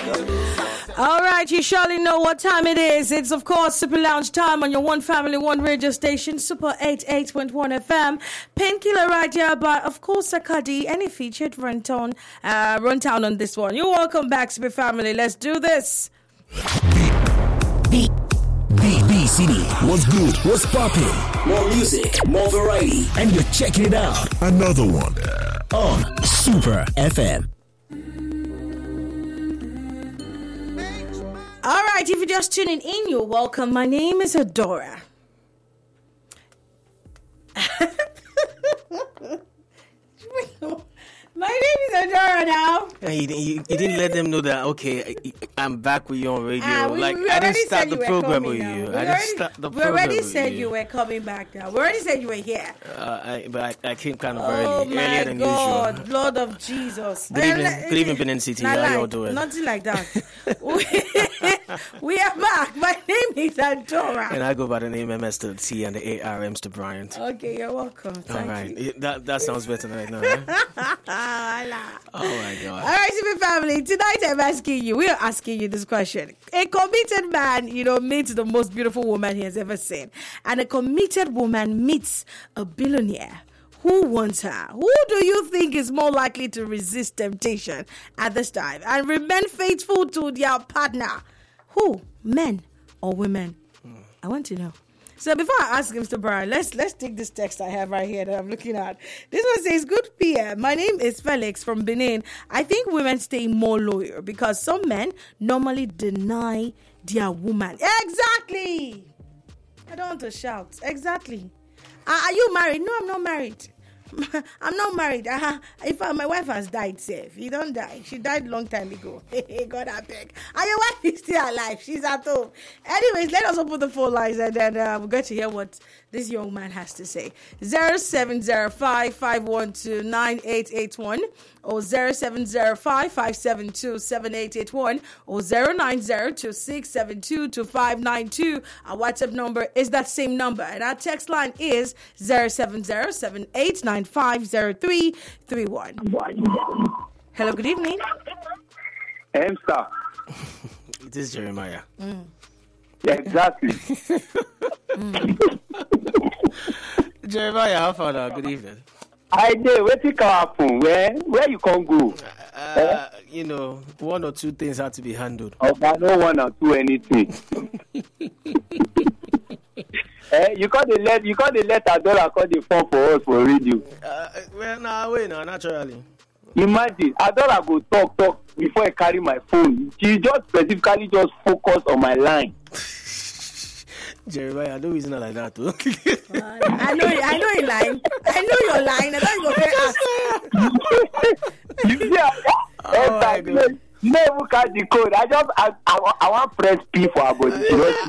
All right, you surely know what time it is. It's, of course, Super Lounge time on your One Family, One radio station, Super 88.1 FM. Painkiller right here by, of course, Sakadi, and it featured rundown on this one. You're welcome back, Super Family. Let's do this. B City. What's good? What's popping? More music, more variety, and you're checking it out. Another one on Super FM. All right, if you're just tuning in, you're welcome. My name is Adora. My name is Adora now. You didn't let them know that, okay, I'm back with you on radio. I didn't start the program with you. We already said you were coming back now. We already said you were here. But I came kind of earlier than usual. Oh, my usual. God, Lord of Jesus. Good evening, Benin City. How y'all doing? Nothing like that. We are back. My name is Adora. And I go by the name MS to T and the ARMs to Bryant. Okay, you're welcome. Thank you. That sounds better right now. Right? Oh my God. All right, Super Family. Tonight we're asking you this question. A committed man, meets the most beautiful woman he has ever seen. And a committed woman meets a billionaire. Who wants her? Who do you think is more likely to resist temptation at this time and remain faithful to their partner? Who? Men or women? I want to know. So before I ask Mr. Brian, let's take this text I have right here that I'm looking at. This one says, "Good PM. My name is Felix from Benin. I think women stay more loyal because some men normally deny their woman." Exactly. I don't want to shout. Exactly. Are you married? No, I'm not married. I'm not married. My wife has died safe. He don't die. She died long time ago. God, I beg. And your wife is still alive. She's at home. Anyways, let us open the phone lines and then we'll get to hear what this young man has to say. 0705-512-9881 or 0705-572-7881 or 090-2672-2592. Our WhatsApp number is that same number. And our text line is 070-7895-0331. Hello, good evening. Sir. It is Jeremiah. Yeah, exactly. Jeremiah, how far now? Good evening. I did. Where you come from? Where you can go? 1 or 2 things have to be handled. Okay, I don't want to do anything. You can't let Adora call the phone for us for radio. Naturally. Imagine, Adora go talk before I carry my phone. She just specifically focus on my line. Jeremiah, I know he's not like that too. I know you're lying. I know you're lying. I don't go You never catch the code. I want press P for her body.